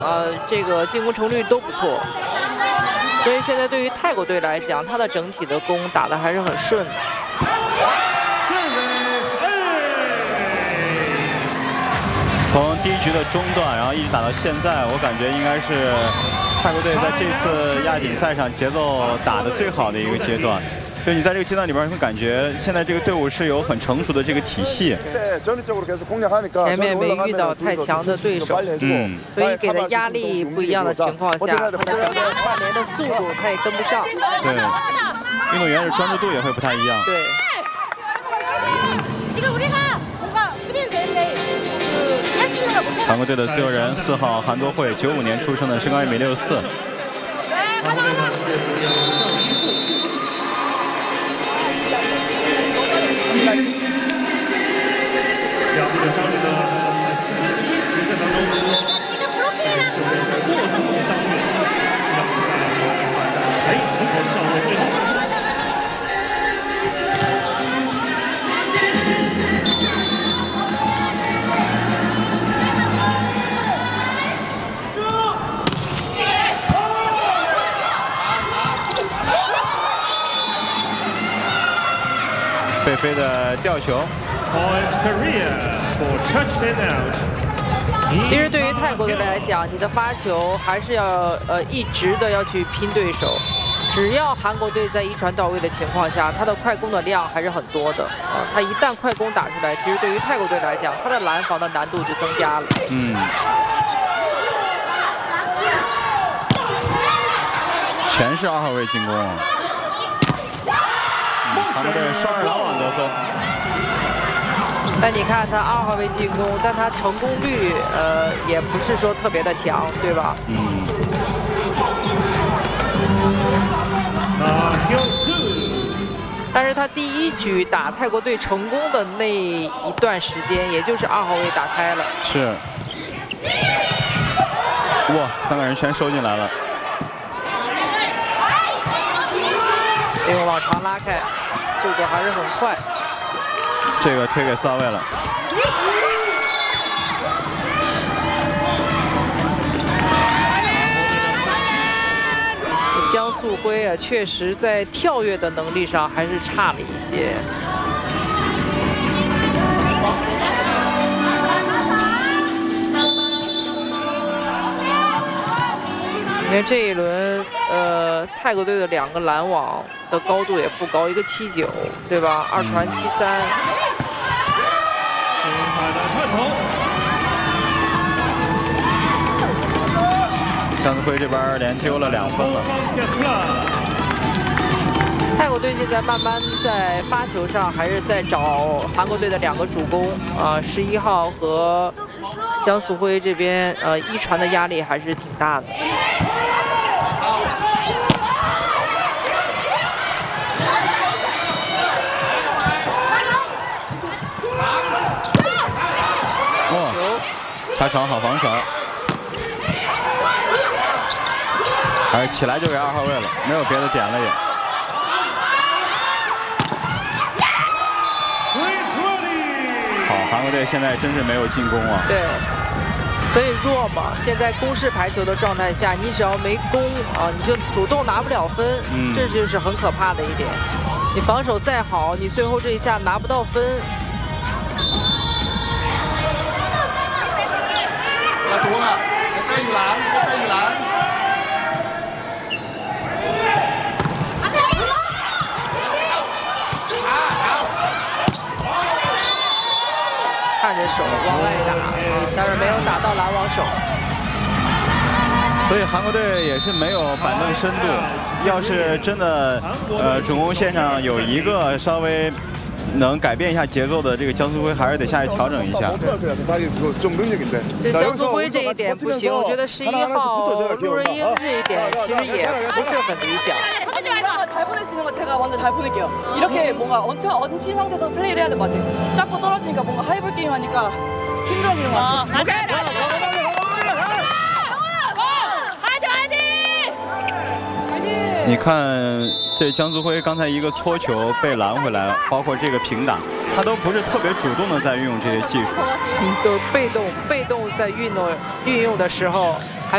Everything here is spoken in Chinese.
这个进攻成功率都不错。所以现在对于泰国队来讲，他的整体的攻打得还是很顺的。 从第一局的中段，然后一直打到现在，我感觉应该是泰国队在这次亚锦赛上节奏打得最好的一个阶段。就你在这个阶段里边会感觉现在这个队伍是有很成熟的这个体系。 前面没遇到太强的对手，所以给的压力不一样的情况下，他的整个串联的速度他也跟不上。 对，运动员的专注度也会不太一样。 对。 韩国队的自由人4号韩多惠，95年出生的，身高1.64米。 两队的相遇呢，在4局决赛当中，首先是过早的相遇，这场比赛要看谁能够笑到最后。 贝菲的吊球。 其实对于泰国队来讲，你的发球还是要一直的要去拼对手。只要韩国队在一传到位的情况下，他的快攻的量还是很多的啊。他一旦快攻打出来，其实对于泰国队来讲，他的拦防的难度就增加了。 全是2号位进攻。 韩国队双人拦网得分。 但你看他2号位进攻，但他成功率也不是说特别的强，对吧？但是他第一局打泰国队成功的那一段时间，也就是2号位打开了。 是。哇，3个人全收进来了。 利用往长拉开，速度还是很快。 这个推给4号位了。 江素辉啊，确实在跳跃的能力上还是差了一些。因为这一轮，泰国队的2个拦网的高度也不高，一个79，对吧？2传73。 精彩的探头。 江素辉这边连丢了2分了。 泰国队现在慢慢在发球上还是在找韩国队的2个主攻啊，11号和江素辉这边一传的压力还是挺大的。 查床好防守，还是起来就给2号位了，没有别的点了也。好，韩国队现在真是没有进攻啊。 对，所以弱嘛。现在攻势排球的状态下，你只要没攻啊，你就主动拿不了分，这就是很可怕的一点。你防守再好，你最后这一下拿不到分。 ตัวใกล้อยู่หลังใกล้อยู่หลัง看着手往外打，但是没有打到拦网手。 所以韩国队也是没有板凳深度。要是真的主攻线上有一个稍微 能改变一下节奏的这个江素辉还是得下去调整一下。 这江素辉这一点不行，我觉得11号陆仁英这一点其实也不是很理想。 잘 보낼 수 있는 거 제가 먼저 잘 보낼게요. 이렇게 뭔가 엄청 얹힌 상태에서 플레이를 해야 될 것 같아요. 잡고 떨어지니까 뭔가 하이볼 게임 하니까 힘들어지는 것 같아요. 맞아. 你看这江素辉刚才一个搓球被拦回来，包括这个平打，他都不是特别主动的在运用这些技术， 都被动在运用的时候，